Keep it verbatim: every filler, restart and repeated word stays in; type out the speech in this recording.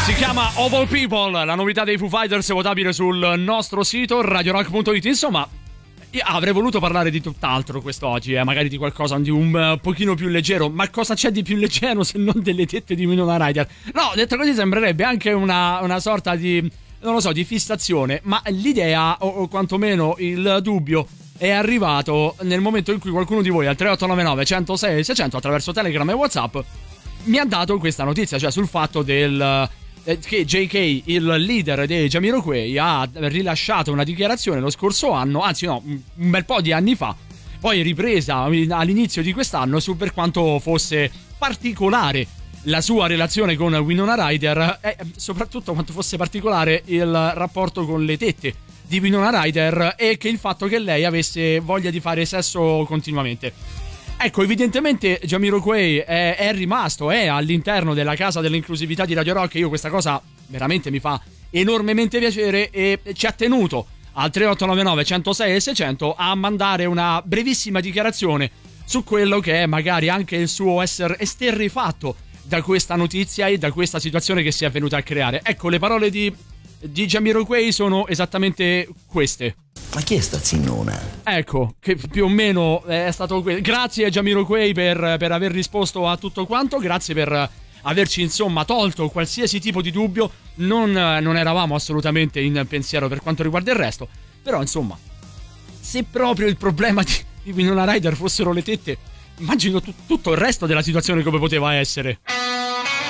Si chiama Of All People, la novità dei Foo Fighters, votabile sul nostro sito radio rock punto it. Insomma, io avrei voluto parlare di tutt'altro quest'oggi, eh, magari di qualcosa di un uh, pochino più leggero. Ma cosa c'è di più leggero se non delle tette di Winona Ryder? No, detto così sembrerebbe anche una, una sorta di, non lo so, di fissazione. Ma l'idea, o, o quantomeno il dubbio, è arrivato nel momento in cui qualcuno di voi al tre otto nove nove, uno zero sei, seicento attraverso Telegram e WhatsApp mi ha dato questa notizia, cioè sul fatto del eh, che J K, il leader dei Jamiroquai, ha rilasciato una dichiarazione lo scorso anno, anzi no, un bel po' di anni fa, poi ripresa all'inizio di quest'anno, su per quanto fosse particolare la sua relazione con Winona Ryder e soprattutto quanto fosse particolare il rapporto con le tette di Winona Ryder e che il fatto che lei avesse voglia di fare sesso continuamente. Ecco, evidentemente Jamiroquai è, è rimasto, è all'interno della casa dell'inclusività di Radio Rock. Io questa cosa veramente mi fa enormemente piacere e ci ha tenuto al tre otto nove nove, uno zero sei e seicento a mandare una brevissima dichiarazione su quello che è magari anche il suo essere esterrefatto da questa notizia e da questa situazione che si è venuta a creare. Ecco, le parole di, di Jamiroquai sono esattamente queste. Ma chi è sta zinnona? Ecco, che più o meno è stato questo. Grazie a Jamiroquai per, per aver risposto a tutto quanto, grazie per averci insomma tolto qualsiasi tipo di dubbio. Non, non eravamo assolutamente in pensiero per quanto riguarda il resto, però insomma, se proprio il problema di, di Winona Ryder fossero le tette, immagino tu, tutto il resto della situazione come poteva essere.